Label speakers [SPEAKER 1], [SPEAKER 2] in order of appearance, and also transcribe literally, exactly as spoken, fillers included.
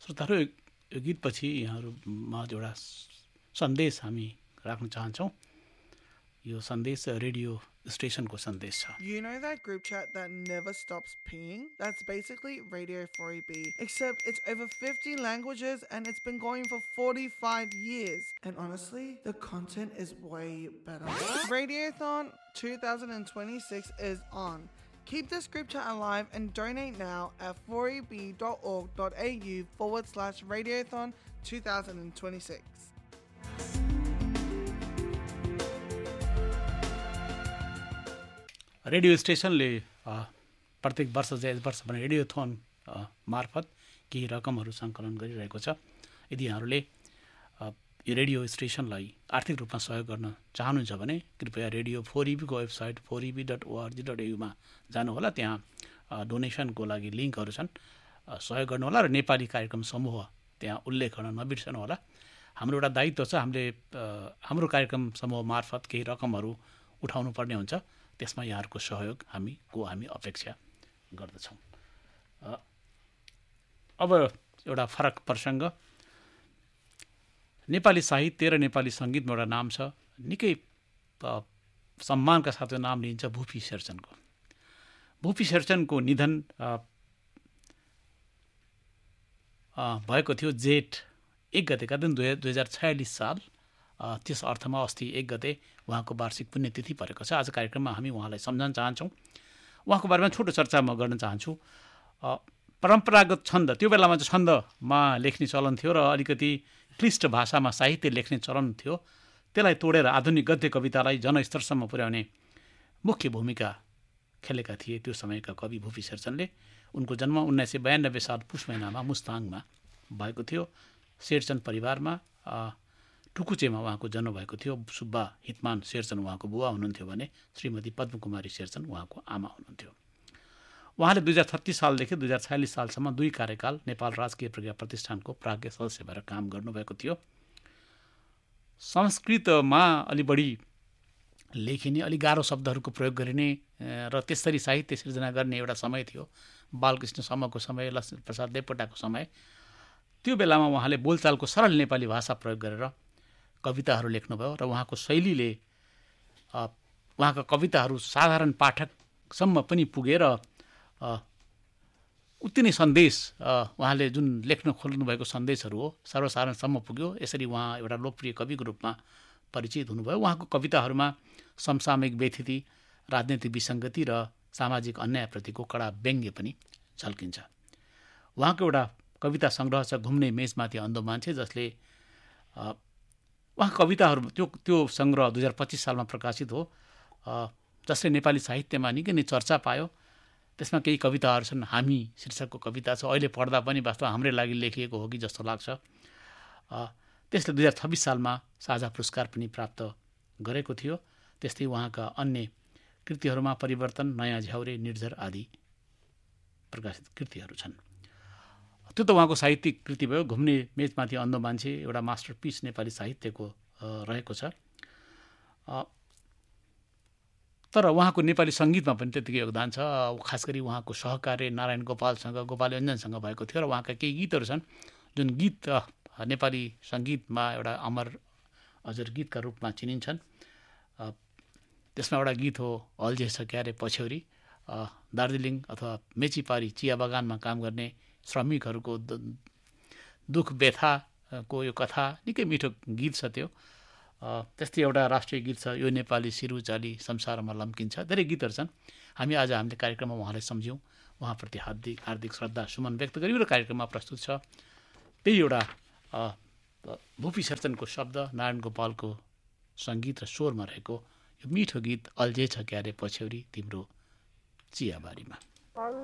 [SPEAKER 1] श्रोताहरू, यो गीतपछि यहाँहरूमा एउटा सन्देश हामी राख्न चाहन्छौँ। यो सन्देश रेडियो स्टेसनको सन्देश छ।
[SPEAKER 2] You know that group chat that never stops pinging? That's basically Radio four E B, except it's over fifty languages and it's been going for forty-five years. And honestly, the content is way better. Radiothon twenty twenty-six is on. Keep this group chat alive and donate now at four e b dot org dot a u forward slash Radiothon twenty twenty-six.
[SPEAKER 1] Radio स्टेसनले प्रत्येक वर्ष चाहिँ वर्ष भने रेडियोथोन मार्फत केही रकमहरू सङ्कलन गरिरहेको छ। यदि यहाँहरूले यो रेडियो स्टेसनलाई आर्थिक रूपमा सहयोग गर्न चाहनुहुन्छ भने कृपया रेडियो फोर इबीको वेबसाइट फोर इबी डट ओआरजी डट एयुमा जानुहोला। त्यहाँ डोनेसनको लागि लिङ्कहरू छन्, सहयोग गर्नुहोला र नेपाली कार्यक्रम समूह त्यहाँ उल्लेख गर्न नबिर्सनुहोला। हाम्रो एउटा दायित्व छ, हामीले हाम्रो कार्यक्रम समूह मार्फत केही रकमहरू उठाउनु पर्ने हुन्छ, त्यसमा यहाँहरूको सहयोग हामीको हामी अपेक्षा गर्दछौँ। अब एउटा फरक प्रसङ्ग, नेपाली साहित्य र नेपाली सङ्गीतमा एउटा नाम छ, निकै सम्मानका साथ यो नाम लिइन्छ भुपी शेरचनको। भुपी शेरचनको निधन भएको थियो जेठ एक गतेका दिन दुई दुई हजार छयालिस साल। त्यस अर्थमा अस्ति एक गते उहाँको वार्षिक पुण्यतिथि परेको छ। आज कार्यक्रममा हामी उहाँलाई सम्झन चाहन्छौँ। उहाँको बारेमा छोटो चर्चा म गर्न चाहन्छु। परम्परागत छन्द, त्यो बेलामा चाहिँ छन्दमा लेख्ने चलन थियो र अलिकति क्लिष्ट भाषामा साहित्य लेख्ने चलन थियो। त्यसलाई तोडेर आधुनिक गद्य कवितालाई जनस्तरसम्म पुर्याउने मुख्य भूमिका खेलेका थिए त्यो समयका कवि भुपी शेरचनले। उनको जन्म उन्नाइस सय बयानब्बे साल पुस महिनामा मुस्ताङमा भएको थियो। शेरचन परिवारमा टुकुचेमा उहाँको जन्म भएको थियो। सुब्बा हितमान शेरचन उहाँको बुवा हुनुहुन्थ्यो भने श्रीमती पद्मकुमारी शेरचन उहाँको आमा हुनुहुन्थ्यो। उहाँले दुई हजार छत्तिस सालदेखि दुई हजार छयालिस सालसम्म दुई कार्यकाल नेपाल राजकीय प्रज्ञा प्रतिष्ठानको प्राज्ञ सदस्य भएर काम गर्नुभएको थियो। संस्कृतमा अलि बढी लेखिने, अलि गाह्रो शब्दहरूको प्रयोग गरिने र त्यसरी साहित्य सिर्जना गर्ने एउटा समय थियो, बालकृष्ण समको समय, लक्ष्मीप्रसाद देवकोटाको समय। त्यो बेलामा उहाँले बोलचालको सरल नेपाली भाषा प्रयोग गरेर कविताहरू लेख्नुभयो र उहाँको शैलीले उहाँका कविताहरू साधारण पाठकसम्म पनि पुगेर उति नै सन्देश उहाँले जुन लेख्न खोल्नुभएको सन्देशहरू हो सर्वसाधारणसम्म पुग्यो। यसरी उहाँ एउटा लोकप्रिय कविको रूपमा परिचित हुनुभयो। उहाँको कविताहरूमा समसामयिक व्यथिति, राजनैतिक विसङ्गति र सामाजिक अन्यायप्रतिको कडा व्यङ्ग्य पनि झल्किन्छ। उहाँको एउटा कविता सङ्ग्रह छ घुम्ने मेचमाथि अन्धो मान्छे, जसले उहाँको कविताहरू त्यो त्यो सङ्ग्रह दुई हजार पच्चिस सालमा प्रकाशित हो, जसले नेपाली साहित्यमा निकै नै चर्चा पायो। त्यसमा केही कविताहरू छन्, हामी शीर्षकको कविता छ, अहिले पढ्दा पनि वास्तव हाम्रै लागि लेखिएको हो कि जस्तो लाग्छ। त्यसले दुई हजार छब्बिस सालमा साझा पुरस्कार पनि प्राप्त गरेको थियो। त्यस्तै उहाँका अन्य कृतिहरूमा परिवर्तन, नयाँ झ्याउरे, निर्झर आदि प्रकाशित कृतिहरू छन्। त्यो त उहाँको साहित्यिक कृति भयो। घुम्ने मेचमाथि अन्धो मान्छे एउटा मास्टरपिस नेपाली साहित्यको रहेको छ। तर उहाँको नेपाली सङ्गीतमा पनि त्यतिकै योगदान छ। खास गरी उहाँको सहकार्य नारायण गोपालसँग, गोपाल योन्जनसँग भएको थियो र उहाँका केही गीतहरू छन् जुन गीत नेपाली सङ्गीतमा एउटा अमर अजर गीतका रूपमा चिनिन्छन्। त्यसमा एउटा गीत हो अल्झे छ क्यारे पछ्यौरी। दार्जिलिङ अथवा मेचीपारी चिया बगानमा काम गर्ने श्रमिकहरूको दुःख व्यथाको यो कथा निकै मिठो गीत छ त्यो। त्यस्तै एउटा राष्ट्रिय गीत छ यो नेपाली सिरु चाली संसारमा लम्किन्छ। धेरै गीतहरू छन्। हामी आज हामीले कार्यक्रममा उहाँलाई सम्झ्यौँ, उहाँप्रति हार्दिक हार्दिक श्रद्धा सुमन व्यक्त गरियो र कार्यक्रममा प्रस्तुत छ त्यही एउटा भुपी शेरचनको शब्द, नारायण गोपालको सङ्गीत र स्वरमा रहेको यो मिठो गीत अल्झे छ क्यारे पछ्यौरी तिम्रो चियाबारीमा।